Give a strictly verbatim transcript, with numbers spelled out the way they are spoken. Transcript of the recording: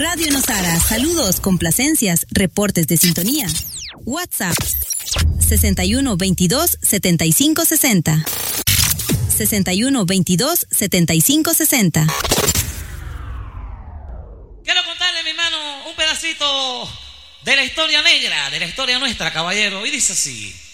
Radio Nosara, saludos, complacencias, reportes de sintonía. WhatsApp sesenta y uno veintidós setenta y cinco sesenta. sesenta y uno veintidós setenta y cinco sesenta. Quiero contarle, mi hermano, un pedacito de la historia negra, de la historia nuestra, caballero, y dice así.